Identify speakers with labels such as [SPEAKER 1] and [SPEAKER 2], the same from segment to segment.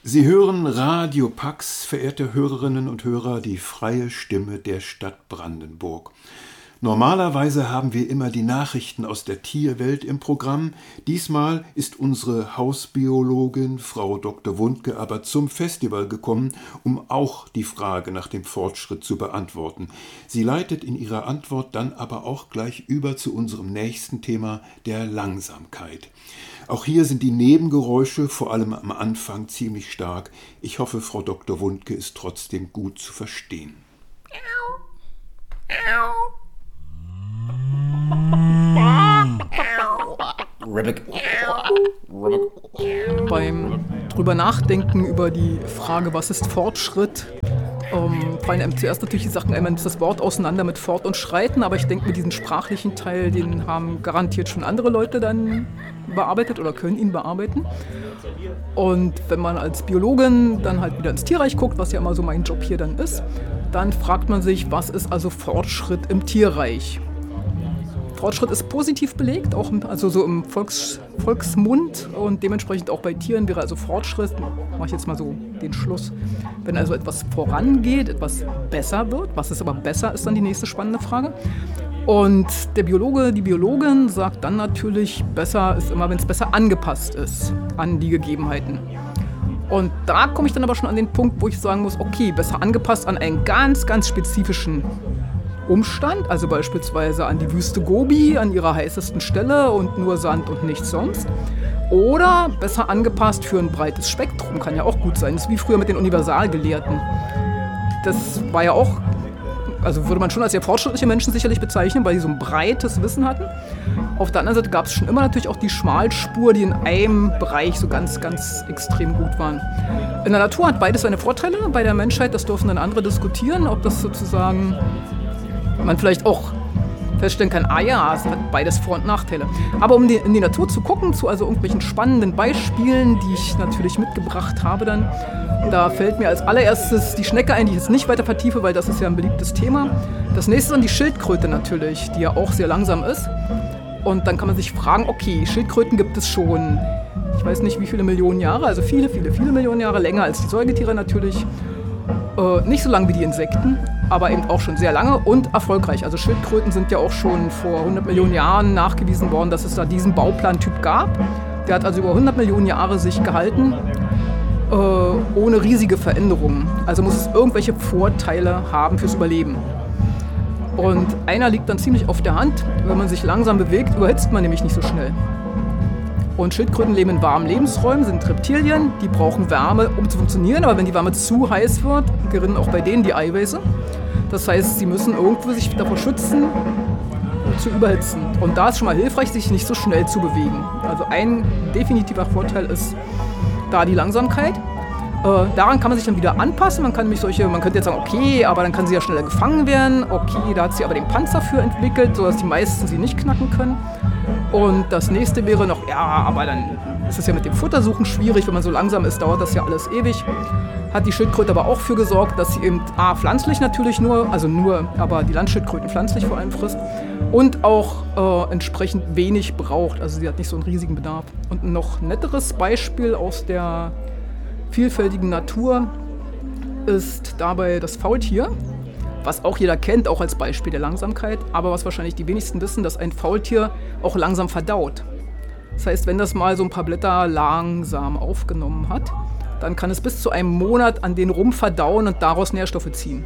[SPEAKER 1] Sie hören Radio Pax, verehrte Hörerinnen und Hörer, die freie Stimme der Stadt Brandenburg. Normalerweise haben wir immer die Nachrichten aus der Tierwelt im Programm. Diesmal ist unsere Hausbiologin Frau Dr. Wundke aber zum Festival gekommen, um auch die Frage nach dem Fortschritt zu beantworten. Sie leitet in ihrer Antwort dann aber auch gleich über zu unserem nächsten Thema, der Langsamkeit. Auch hier sind die Nebengeräusche, vor allem am Anfang, ziemlich stark. Ich hoffe, Frau Dr. Wundke ist trotzdem gut zu verstehen.
[SPEAKER 2] Beim drüber nachdenken über die Frage, was ist Fortschritt, fallen einem zuerst natürlich die Sachen, einmal das Wort auseinander mit Fort und Schreiten, aber ich denke, mit diesem sprachlichen Teil, den haben garantiert schon andere Leute dann bearbeitet oder können ihn bearbeiten. Und wenn man als Biologin dann halt wieder ins Tierreich guckt, was ja immer so mein Job hier dann ist, dann fragt man sich, was ist also Fortschritt im Tierreich? Fortschritt ist positiv belegt, auch also so im Volksmund, und dementsprechend auch bei Tieren wäre also Fortschritt, mache ich jetzt mal so den Schluss, wenn also etwas vorangeht, etwas besser wird. Was ist aber besser, ist dann die nächste spannende Frage. Und der Biologe, die Biologin sagt dann natürlich, besser ist immer, wenn es besser angepasst ist an die Gegebenheiten. Und da komme ich dann aber schon an den Punkt, wo ich sagen muss, okay, besser angepasst an einen ganz, ganz spezifischen Umstand, also beispielsweise an die Wüste Gobi, an ihrer heißesten Stelle und nur Sand und nichts sonst. Oder besser angepasst für ein breites Spektrum, kann ja auch gut sein. Das ist wie früher mit den Universalgelehrten. Das war ja auch, also würde man schon als sehr fortschrittliche Menschen sicherlich bezeichnen, weil die so ein breites Wissen hatten. Auf der anderen Seite gab es schon immer natürlich auch die Schmalspur, die in einem Bereich so ganz, ganz extrem gut waren. In der Natur hat beides seine Vorteile, bei der Menschheit, das dürfen dann andere diskutieren, ob das sozusagen man vielleicht auch feststellen kann, es hat beides Vor- und Nachteile. Aber um in die Natur zu gucken, zu also irgendwelchen spannenden Beispielen, die ich natürlich mitgebracht habe dann, da fällt mir als allererstes die Schnecke ein, die ich jetzt nicht weiter vertiefe, weil das ist ja ein beliebtes Thema. Das nächste ist dann die Schildkröte natürlich, die ja auch sehr langsam ist. Und dann kann man sich fragen, okay, Schildkröten gibt es schon, ich weiß nicht wie viele Millionen Jahre, also viele, viele, viele Millionen Jahre, länger als die Säugetiere natürlich. Nicht so lang wie die Insekten, aber eben auch schon sehr lange und erfolgreich. Also Schildkröten sind ja auch schon vor 100 Millionen Jahren nachgewiesen worden, dass es da diesen Bauplantyp gab. Der hat also über 100 Millionen Jahre sich gehalten, ohne riesige Veränderungen. Also muss es irgendwelche Vorteile haben fürs Überleben. Und einer liegt dann ziemlich auf der Hand. Wenn man sich langsam bewegt, überhitzt man nämlich nicht so schnell. Und Schildkröten leben in warmen Lebensräumen, sind Reptilien, die brauchen Wärme, um zu funktionieren. Aber wenn die Wärme zu heiß wird, gerinnen auch bei denen die Eiweiße. Das heißt, sie müssen irgendwo sich davor schützen, zu überhitzen. Und da ist schon mal hilfreich, sich nicht so schnell zu bewegen. Also ein definitiver Vorteil ist da die Langsamkeit. Daran kann man sich dann wieder anpassen. Man könnte jetzt sagen, okay, aber dann kann sie ja schneller gefangen werden. Okay, da hat sie aber den Panzer für entwickelt, sodass die meisten sie nicht knacken können. Und das nächste wäre noch, aber dann ist es ja mit dem Futtersuchen schwierig. Wenn man so langsam ist, dauert das ja alles ewig. Hat die Schildkröte aber auch für gesorgt, dass sie eben pflanzlich natürlich aber die Landschildkröten pflanzlich vor allem frisst und auch entsprechend wenig braucht. Also sie hat nicht so einen riesigen Bedarf. Und ein noch netteres Beispiel aus der vielfältigen Natur ist dabei das Faultier, was auch jeder kennt, auch als Beispiel der Langsamkeit, aber was wahrscheinlich die wenigsten wissen, dass ein Faultier auch langsam verdaut. Das heißt, wenn das mal so ein paar Blätter langsam aufgenommen hat, dann kann es bis zu einem Monat an denen rumverdauen und daraus Nährstoffe ziehen.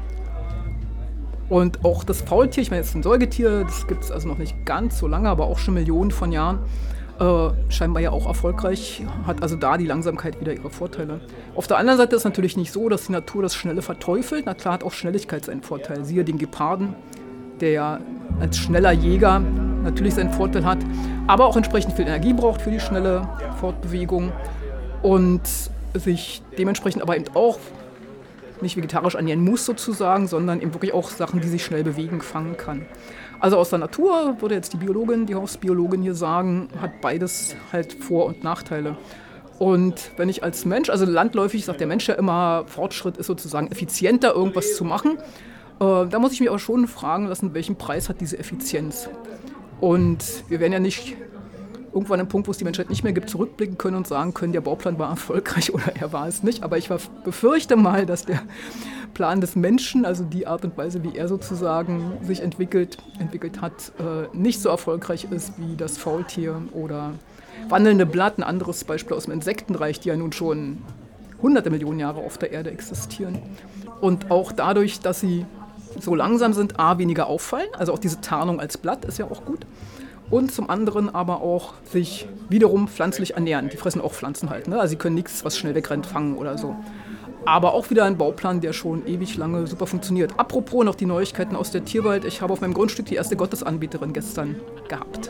[SPEAKER 2] Und auch das Faultier, ich meine, jetzt ein Säugetier, das gibt es also noch nicht ganz so lange, aber auch schon Millionen von Jahren, scheinbar ja auch erfolgreich, hat also da die Langsamkeit wieder ihre Vorteile. Auf der anderen Seite ist es natürlich nicht so, dass die Natur das Schnelle verteufelt. Na klar hat auch Schnelligkeit seinen Vorteil. Siehe den Geparden, der ja als schneller Jäger natürlich seinen Vorteil hat, aber auch entsprechend viel Energie braucht für die schnelle Fortbewegung und sich dementsprechend aber eben auch nicht vegetarisch ernähren muss sozusagen, sondern eben wirklich auch Sachen, die sich schnell bewegen, fangen kann. Also aus der Natur, würde jetzt die Biologin, die Hausbiologin hier sagen, hat beides halt Vor- und Nachteile. Und wenn ich als Mensch, also landläufig sagt der Mensch ja immer, Fortschritt ist sozusagen effizienter, irgendwas zu machen, da muss ich mich aber schon fragen lassen, welchen Preis hat diese Effizienz? Und wir werden ja nicht irgendwann einen Punkt, wo es die Menschheit nicht mehr gibt, zurückblicken können und sagen können, der Bauplan war erfolgreich oder er war es nicht. Aber ich befürchte mal, dass der Plan des Menschen, also die Art und Weise, wie er sozusagen sich entwickelt hat, nicht so erfolgreich ist wie das Faultier oder wandelnde Blatt, ein anderes Beispiel aus dem Insektenreich, die ja nun schon hunderte Millionen Jahre auf der Erde existieren. Und auch dadurch, dass sie so langsam sind, weniger auffallen, also auch diese Tarnung als Blatt ist ja auch gut. Und zum anderen aber auch sich wiederum pflanzlich ernähren. Die fressen auch Pflanzen halt, ne? Also sie können nichts, was schnell wegrennt, fangen oder so. Aber auch wieder ein Bauplan, der schon ewig lange super funktioniert. Apropos noch die Neuigkeiten aus der Tierwelt. Ich habe auf meinem Grundstück die erste Gottesanbeterin gestern gehabt.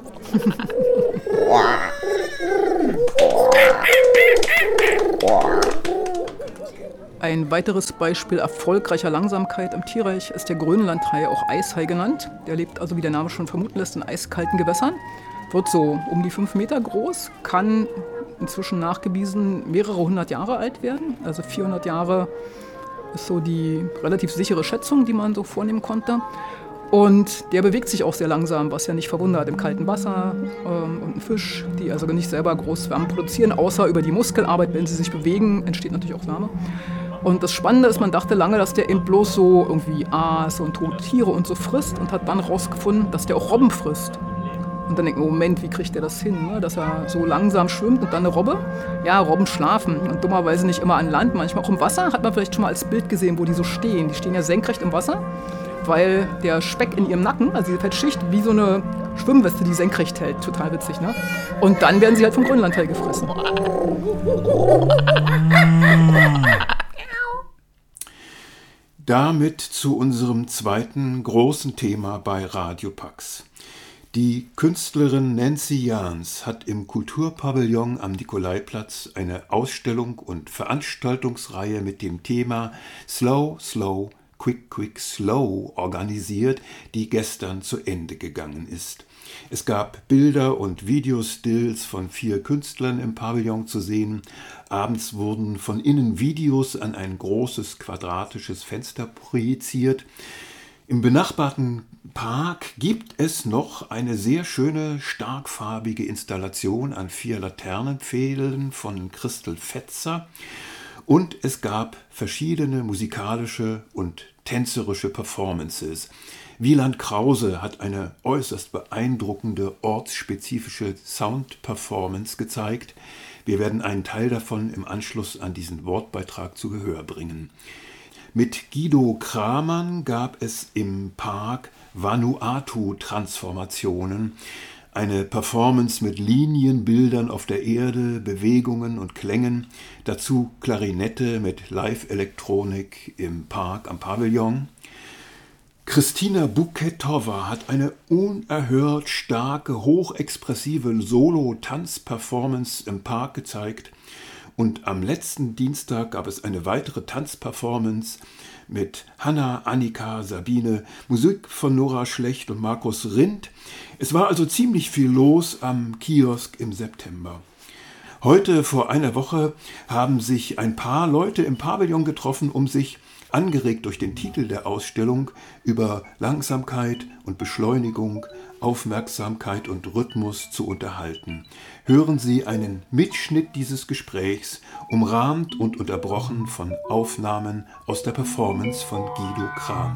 [SPEAKER 2] Ein weiteres Beispiel erfolgreicher Langsamkeit im Tierreich ist der Grönlandhai, auch Eishai genannt. Der lebt also, wie der Name schon vermuten lässt, in eiskalten Gewässern. Wird so um die 5 Meter groß, kann inzwischen nachgewiesen mehrere 100 Jahre alt werden. Also 400 Jahre ist so die relativ sichere Schätzung, die man so vornehmen konnte. Und der bewegt sich auch sehr langsam, was ja nicht verwundert, im kalten Wasser. Und ein Fisch, die also nicht selber groß Wärme produzieren, außer über die Muskelarbeit, wenn sie sich bewegen, entsteht natürlich auch Wärme. Und das Spannende ist, man dachte lange, dass der eben bloß so irgendwie Aas und tote Tiere und so frisst und hat dann rausgefunden, dass der auch Robben frisst. Und dann denkt man, Moment, wie kriegt der das hin, ne? Dass er so langsam schwimmt und dann eine Robbe? Ja, Robben schlafen und dummerweise nicht immer an Land, manchmal auch im Wasser. Hat man vielleicht schon mal als Bild gesehen, wo die so stehen. Die stehen ja senkrecht im Wasser, weil der Speck in ihrem Nacken, also diese Fettschicht, wie so eine Schwimmweste, die senkrecht hält. Total witzig, ne? Und dann werden sie halt vom Grönlandhai gefressen.
[SPEAKER 1] Damit zu unserem zweiten großen Thema bei Radio Pax. Die Künstlerin Nancy Jahns hat im Kulturpavillon am Nikolaiplatz eine Ausstellung und Veranstaltungsreihe mit dem Thema Slow, Slow, Quick, Quick, Slow organisiert, die gestern zu Ende gegangen ist. Es gab Bilder und Videostills von 4 Künstlern im Pavillon zu sehen. Abends wurden von innen Videos an ein großes quadratisches Fenster projiziert. Im benachbarten Park gibt es noch eine sehr schöne, starkfarbige Installation an 4 Laternenpfählen von Christel Fetzer. Und es gab verschiedene musikalische und tänzerische Performances. Wieland Krause hat eine äußerst beeindruckende ortsspezifische Sound-Performance gezeigt. Wir werden einen Teil davon im Anschluss an diesen Wortbeitrag zu Gehör bringen. Mit Guido Kramann gab es im Park Vanuatu-Transformationen, eine Performance mit Linien, Bildern auf der Erde, Bewegungen und Klängen, dazu Klarinette mit Live-Elektronik im Park am Pavillon. Christina Buketova hat eine unerhört starke, hochexpressive Solo-Tanz-Performance im Park gezeigt. Und am letzten Dienstag gab es eine weitere Tanzperformance mit Hanna, Annika, Sabine, Musik von Nora Schlecht und Markus Rindt. Es war also ziemlich viel los am Kiosk im September. Heute, vor einer Woche, haben sich ein paar Leute im Pavillon getroffen, um sich, angeregt durch den Titel der Ausstellung, über Langsamkeit und Beschleunigung, Aufmerksamkeit und Rhythmus zu unterhalten. Hören Sie einen Mitschnitt dieses Gesprächs, umrahmt und unterbrochen von Aufnahmen aus der Performance von Guido Kramann.